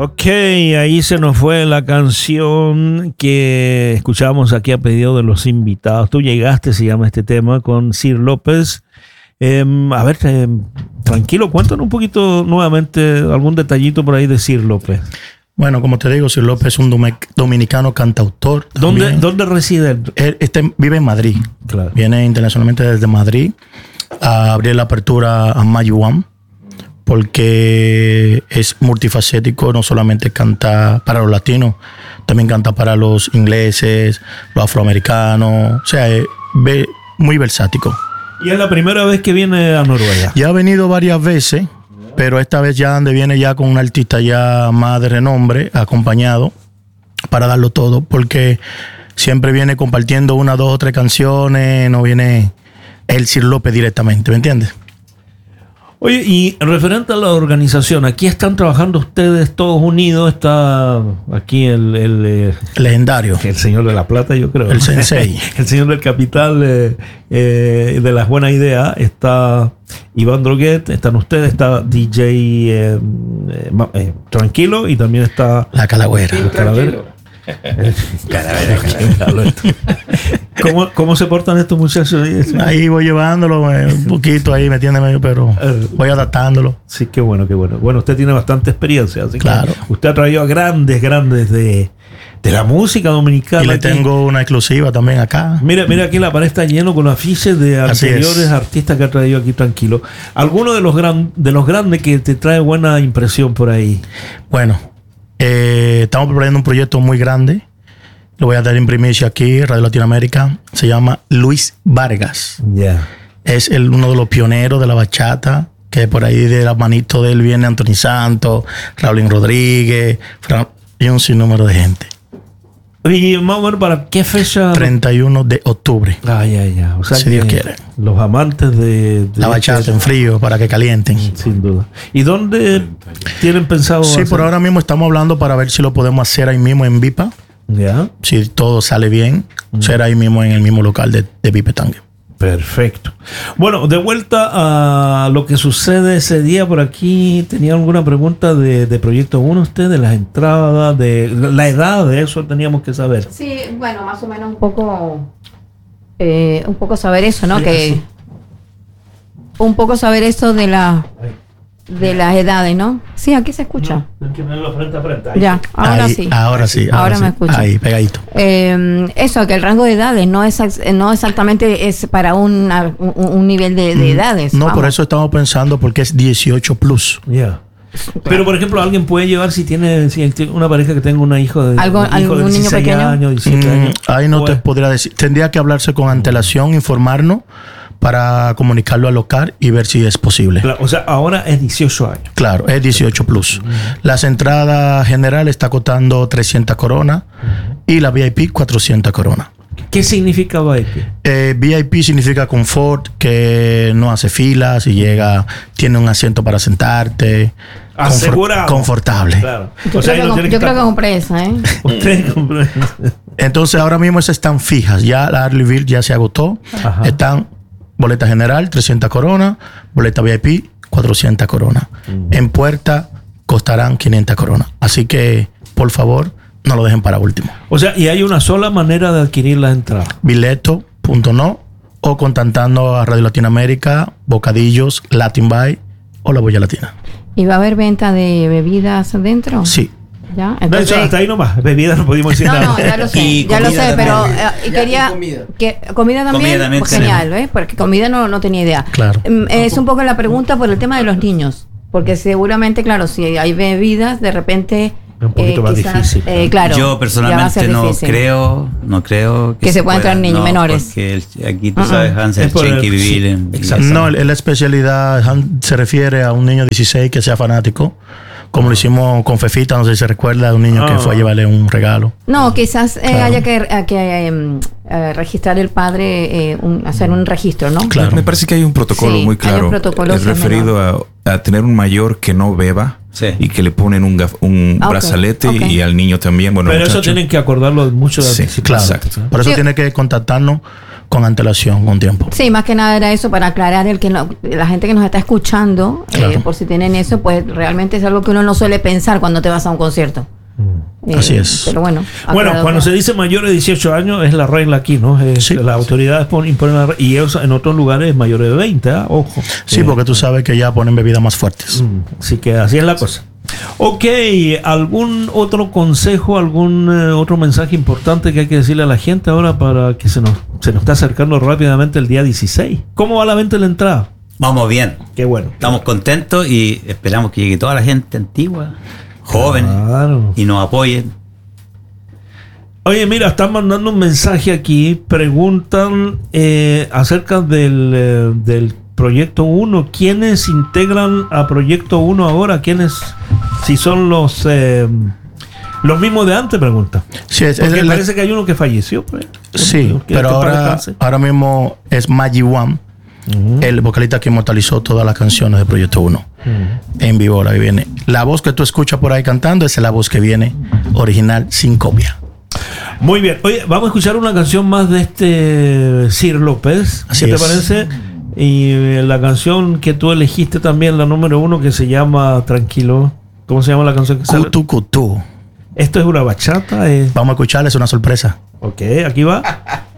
Ok, ahí se nos fue la canción que escuchamos aquí a pedido de los invitados. Tú llegaste, se llama este tema, con Sir López. A ver, tranquilo, cuéntanos un poquito nuevamente algún detallito por ahí de Sir López. Bueno, como te digo, Sir López es un dominicano cantautor. ¿Dónde reside? Él vive en Madrid. Claro. Viene internacionalmente desde Madrid a abrir la apertura a Mayuam, porque es multifacético, no solamente canta para los latinos, también canta para los ingleses, los afroamericanos, o sea, es muy versático. ¿Y es la primera vez que viene a Noruega? Ya ha venido varias veces, pero esta vez ya viene ya con un artista ya más de renombre, acompañado, para darlo todo, porque siempre viene compartiendo 1, 2 o 3 canciones, no viene el Sir López directamente, ¿me entiendes? Oye, y referente a la organización, aquí están trabajando ustedes todos unidos, está aquí el legendario. El señor de la plata, yo creo. El sensei. El señor del capital de las buenas ideas, está Iván Droguet, están ustedes, está DJ Tranquilo y también está... La Calavera. La Calavera. ¿Cómo se portan estos muchachos? Ahí voy llevándolo un poquito ahí, metiéndome, pero voy adaptándolo. Sí, qué bueno, qué bueno. Bueno, usted tiene bastante experiencia, así claro. Que usted ha traído a grandes de la música dominicana. Y le aquí. Tengo una exclusiva también acá. Mira, aquí la pared está lleno con afiches de anteriores artistas que ha traído aquí Tranquilo. ¿Alguno de los grandes que te trae buena impresión por ahí? Bueno, estamos preparando un proyecto muy grande. Lo voy a dar en primicia aquí, Radio Latinoamérica. Se llama Luis Vargas. Yeah. Es uno de los pioneros de la bachata, que por ahí de las manitos de él viene Anthony Santos, Raulín Rodríguez, y un sinnúmero de gente. Y más o menos, ¿para qué fecha? 31 de octubre. Ya. O sea, si Dios quiere. Los amantes de la bachata en frío para que calienten. Sin duda. ¿Y dónde tienen pensado Sí, hacer? por ahora mismo estamos hablando para ver si lo podemos hacer ahí mismo en Vipa. Ya. Si todo sale bien, ser ahí mismo en el mismo local de Vipetangue. Perfecto. Bueno, de vuelta a lo que sucede ese día por aquí, ¿tenía alguna pregunta de Proyecto 1 usted? De las entradas, de la edad, de eso teníamos que saber. Sí, bueno, más o menos un poco saber eso, ¿no? Sí, que sí. Un poco saber eso de las edades, ¿no? Sí, aquí se escucha. Tienes que verlo frente a frente. Ahí. Ya, ahora sí. Ahora sí. Ahora me escucho. Ahí, pegadito. Eso, que el rango de edades no exactamente es para un nivel de edades. No, vamos. por eso estamos pensando, porque es 18 plus. Ya. Yeah. Pero, por ejemplo, alguien puede llevar si tiene una pareja que tenga un hijo de ¿Algún niño pequeño? años, 17 años. Ahí no te podría decir. Tendría que hablarse con antelación, informarnos para comunicarlo al local y ver si es posible. Claro, o sea, ahora es 18 años. Claro, es 18 plus. Las entradas general está costando 300 coronas y la VIP 400 coronas. ¿Qué significa VIP? VIP significa confort, que no hace filas y llega, tiene un asiento para sentarte. Asegurado. Confortable. Claro. Yo creo que compré esa, ¿eh? Usted compró esa. Entonces, ahora mismo esas están fijas. Ya la Harleyville ya se agotó. Ajá. Están boleta general, 300 coronas. Boleta VIP, 400 coronas. En puerta costarán 500 coronas. Así que, por favor, no lo dejen para último. O sea, y hay una sola manera de adquirir la entrada. Bileto.no o contactando a Radio Latinoamérica, Bocadillos, Latin Buy o La Boya Latina. ¿Y va a haber venta de bebidas dentro? Sí. ¿Ya? Entonces, hasta ahí nomás. Bebidas no pudimos decir nada. No, ya lo sé, pero quería... ¿Comida también? Pues genial, ¿ves? Porque comida no tenía idea. Claro. Es un poco la pregunta por el tema de los niños. Porque seguramente, claro, si hay bebidas, de repente... Un poquito más difícil. Claro, yo personalmente no creo que se puedan entrar niños menores. Porque aquí tú sabes, Hansel tiene que vivir No, la especialidad se refiere a un niño de 16 que sea fanático, como lo hicimos con Fefita, no sé si se recuerda, de un niño que fue a llevarle un regalo. No, quizás haya que registrar el padre, hacer un registro, ¿no? Claro. Me parece que hay un protocolo muy claro. Hay un protocolo referido a tener un mayor que no beba. Sí. Y que le ponen un brazalete y al niño también. Bueno, pero eso tienen que acordarlo mucho de sí, claro. Exacto. Por eso tiene que contactarnos con antelación, con tiempo. Sí, más que nada era eso para aclarar la gente que nos está escuchando, claro. Por si tienen eso, pues realmente es algo que uno no suele pensar cuando te vas a un concierto. Así es. Pero bueno, cuando se dice mayores de 18 años es la regla aquí, ¿no? Sí. Las autoridades imponen la regla, y eso en otros lugares mayores de 20, ¿eh? Ojo. Sí, porque tú sabes que ya ponen bebidas más fuertes. Así que así es la cosa. Ok, ¿algún otro consejo, algún otro mensaje importante que hay que decirle a la gente ahora para que se nos está acercando rápidamente el día 16? ¿Cómo va la venta de la entrada? Vamos bien. Qué bueno. Estamos contentos y esperamos que llegue toda la gente antigua, joven, claro, y nos apoyen. Oye, mira, están mandando un mensaje aquí, preguntan acerca del Proyecto 1. ¿Quiénes integran a Proyecto 1 ahora? ¿Quiénes? Si son los mismos de antes, pregunta. Sí, porque parece que hay uno que falleció. Pues, sí, pero ahora mismo es Maggie One, el vocalista que inmortalizó todas las canciones de Proyecto 1. En vivo ahora viene. La voz que tú escuchas por ahí cantando es la voz que viene original, sin copia. Muy bien. Oye, vamos a escuchar una canción más de Sir López. Así ¿Qué es. te parece? Y la canción que tú elegiste también, la número 1, que se llama Tranquilo. ¿Cómo se llama la canción que sale? Cutu Cutu. ¿Esto es una bachata? Vamos a escucharla, es una sorpresa. Ok, aquí va.